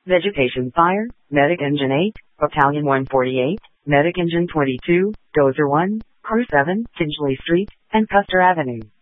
Vegetation Fire, Medic Engine 8, Battalion 148, Medic Engine 22, Dozer 1, Crew 7, Finchley Street, and Custer Avenue.